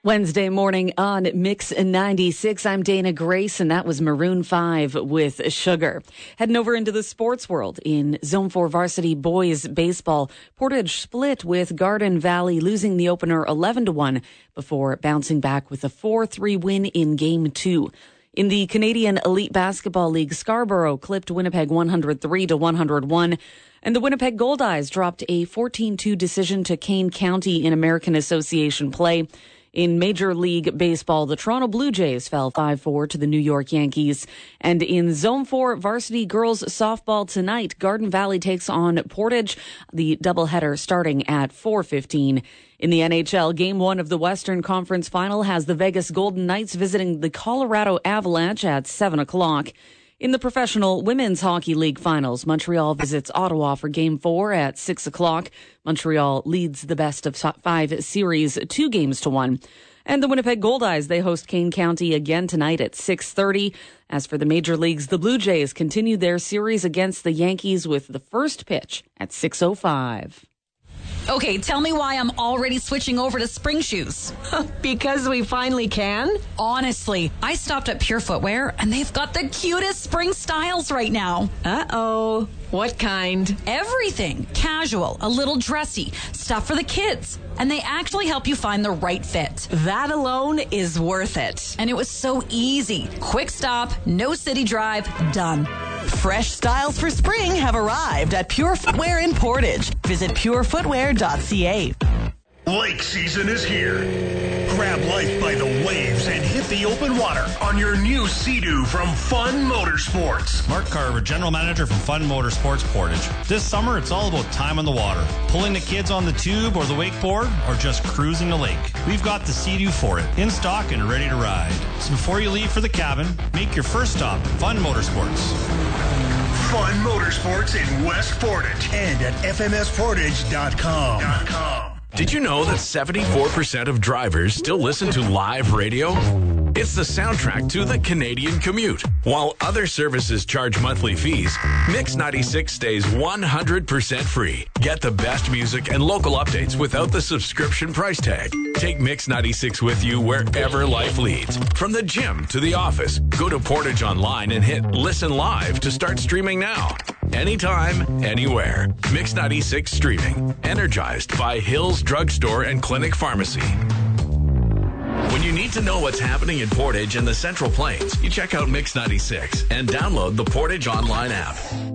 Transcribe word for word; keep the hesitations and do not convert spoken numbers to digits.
Wednesday morning on Mix ninety-six. I'm Dana Grace, and that was Maroon five with Sugar. Heading over into the sports world in Zone four varsity boys baseball. Portage split with Garden Valley, losing the opener eleven to one before bouncing back with a four three win in game two. In the Canadian Elite Basketball League, Scarborough clipped Winnipeg one hundred three to one hundred one. And the Winnipeg Goldeyes dropped a fourteen two decision to Kane County in American Association play. In Major League Baseball, the Toronto Blue Jays fell five four to the New York Yankees. And in Zone four varsity girls softball tonight, Garden Valley takes on Portage, the doubleheader starting at four fifteen. In the N H L, Game one of the Western Conference Final has the Vegas Golden Knights visiting the Colorado Avalanche at seven o'clock. In the Professional Women's Hockey League Finals, Montreal visits Ottawa for Game four at six o'clock. Montreal leads the best of five series two games to one. And the Winnipeg Goldeyes, they host Kane County again tonight at six thirty. As for the major leagues, the Blue Jays continue their series against the Yankees with the first pitch at six oh five. Okay, tell me why I'm already switching over to spring shoes. Because we finally can? Honestly, I stopped at Pure Footwear, and they've got the cutest spring styles right now. Uh-oh. What kind? Everything. Casual, a little dressy, stuff for the kids. And they actually help you find the right fit. That alone is worth it. And it was so easy. Quick stop, no city drive, done. Fresh styles for spring have arrived at Pure Footwear in Portage. Visit pure footwear dot c a. Lake season is here. Grab life by the waves and hit the open water on your new Sea-Doo from Fun Motorsports. Mark Carver, General Manager from Fun Motorsports Portage. This summer, it's all about time on the water. Pulling the kids on the tube or the wakeboard, or just cruising the lake. We've got the Sea-Doo for it, in stock and ready to ride. So before you leave for the cabin, make your first stop at Fun Motorsports. Fun Motorsports in West Portage and at f m s portage dot com. Did you know that seventy-four percent of drivers still listen to live radio? It's the soundtrack to the Canadian commute. While other services charge monthly fees, Mix ninety-six stays one hundred percent free. Get the best music and local updates without the subscription price tag. Take Mix ninety-six with you wherever life leads. From the gym to the office, go to Portage Online and hit Listen Live to start streaming now. Anytime, anywhere. Mix ninety-six streaming. Energized by Hills Drugstore and Clinic Pharmacy. When you need to know what's happening in Portage and the Central Plains, you check out Mix ninety-six and download the Portage Online app.